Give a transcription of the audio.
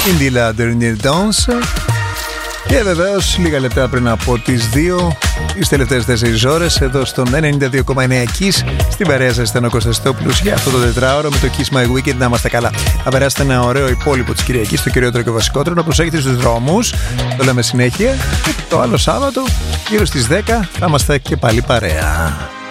Indie Ladder, Indie Dance. Και βεβαίως λίγα λεπτά πριν από τις 2, τις τελευταίες 4 ώρες, εδώ στον 92,9 Kiss, στην παρέα σας ήταν ο Κωνσταντινόπουλος για αυτό το τετράωρο με το Kiss My Weekend. Να είμαστε καλά. Θα περάσετε ένα ωραίο υπόλοιπο της Κυριακής, το κυριότερο και βασικότερο. Να προσέχετε στους δρόμους, το λέμε συνέχεια. Και το άλλο Σάββατο, γύρω στις 10, θα είμαστε και πάλι παρέα.